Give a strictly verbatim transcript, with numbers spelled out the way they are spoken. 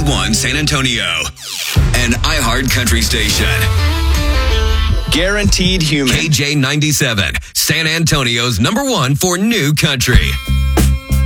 ninety-one San Antonio, an iHeart Country station. Guaranteed Human. K J ninety-seven, San Antonio's number one for new country.